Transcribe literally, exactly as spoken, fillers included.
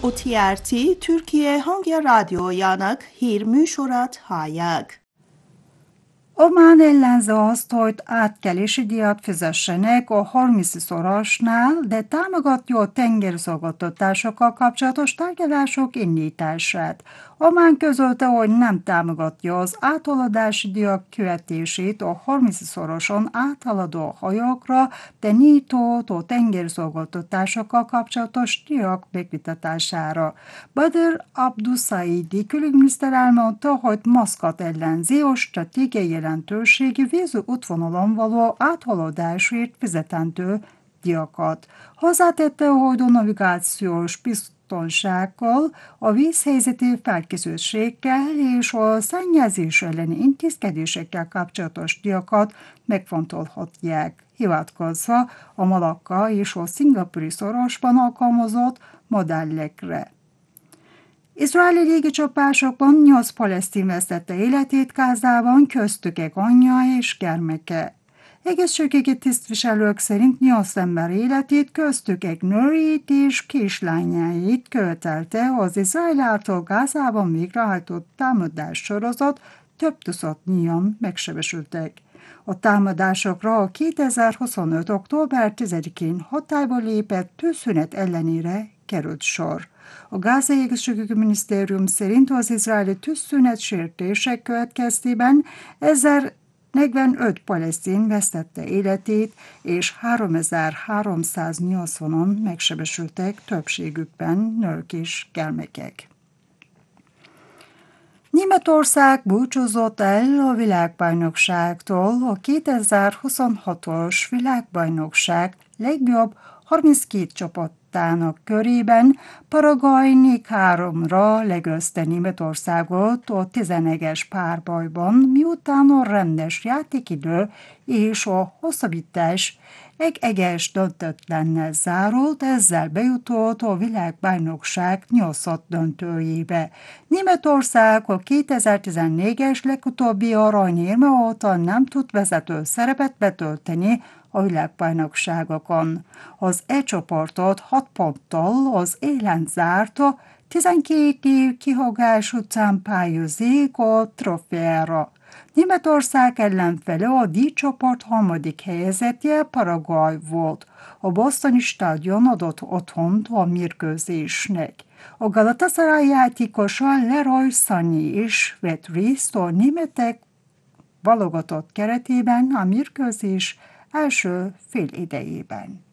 o té er té Türkiye Hangi Radyojának hírműsorát hallják. Oman ellenzi azt, hogy átkelési díjat fizessenek a harmincszorosnál, de támogatja a tengerszolgáltatásokkal kapcsolatos tárgyalások indítását. Omán közölte, hogy nem támogatja az átaladási díjak követését a harmincszoroson áthaladó hajókra, de nyitott a tengerszolgáltatásokkal kapcsolatos díjak megvitatására. Badr Abdussaidi külügyminiszter elmondta, hogy Maszkat ellenzi a stratégiai jelentőségi vízű útvonalon való áthaladásért fizetendő díjakat. Hozzátette, hogy a navigációs biztonsággal, a vízhelyzeti felkészültséggel és a szennyezés elleni intézkedésekkel kapcsolatos díjakat megfontolhatják, hivatkozva a Malakka és a szingapúri szorosban alkalmazott modellekre. Izraeli légicsapásokban nyolc palesztin vesztette életét Gázában, köztük egy anyja és gyermeke. Egészségügyi tisztviselők szerint nyolc ember életét, köztük egy nőjét és kislányáit követelte az Izrael által Gázában végrehajtott támadás sorozat, több tucatnyian megsebesültek. A támadásokra a kétezer-huszonöt. október tizedikén hatályba lépett tűzszünet ellenére került sor. A Gázai Egészségügyi Minisztérium szerint az izraeli tűzszünet sértések következtében ezernegyvenöt palesztin vesztette életét, és háromezer-háromszáznyolcvanan megsebesültek, többségükben nők és gyermekek. Németország búcsúzott el a világbajnokságtól. A kétezer-huszonhatos világbajnokság legjobb harminckét csapatának körében Paraguay négy háromra legőzte Németországot a tizenegyes párbajban, miután a rendes játékidő és a hosszabbítás egy-egyes döntetlennel zárult, ezzel bejutott a világbajnokság nyolcad döntőjébe. Németország a kétezer-tizennégyes legutóbbi aranyérme óta nem tud vezető szerepet betölteni a világbajnokságokon. Az E csoportot hat ponttal az élen zárta, tizenkét év kihogás után pályázik a trófeára. Németország ellenfele a D csoport harmadik helyezettje Paraguay volt. A bostoni stadion adott otthont a mérkőzésnek. A Galatasaray játékosa Leroy Sané is vett részt a németek válogatott keretében a mérkőzés első fél idejében.